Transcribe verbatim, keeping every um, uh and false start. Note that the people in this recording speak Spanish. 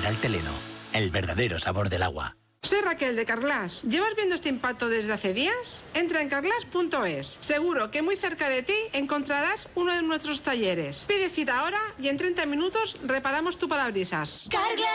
Mineral Teleno, el verdadero sabor del agua. Soy Raquel de Carglass. ¿Llevas viendo este impacto desde hace días? Entra en carglass punto es. Seguro que muy cerca de ti encontrarás uno de nuestros talleres. Pide cita ahora y en treinta minutos reparamos tu parabrisas. Carglass.